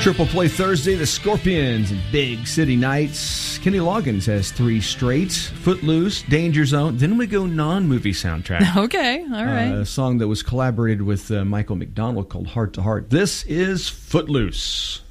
Triple Play Thursday, the Scorpions and Big City Nights. Kenny Loggins has 3 straight. Footloose, Danger Zone. Then we go non-movie soundtrack. Okay, all right. A song that was collaborated with Michael McDonald called Heart to Heart. This is Footloose.